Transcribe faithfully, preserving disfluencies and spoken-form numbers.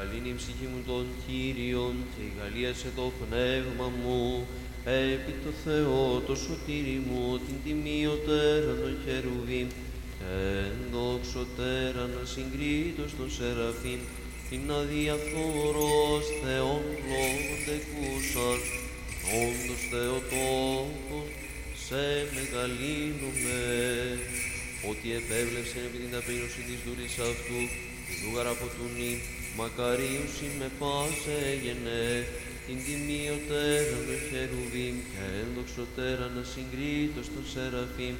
Μεγαλύνει η ψυχή μου των Κύριων και η γαλλίασε το πνεύμα μου. Επί το Θεό το σωτήρι μου, την τιμιωτέραν των χερουβίμ, και ενδοξωτέραν ασυγκρίτως των Σεραφείμ, την αδιαφορός Θεόν λόγων τεκούσαν, όντως Θεοτόκος, σε μεγαλύνουμε, ότι επέβλεψεν επί την ταπείνωση της δούλης αυτού, τη δούγαρα από του νυν, μακαρίουσι με πάσε γενέ, την τιμιωτέραν των χερουβίμ και ενδοξωτέραν ασυγκρίτως των Σεραφείμ,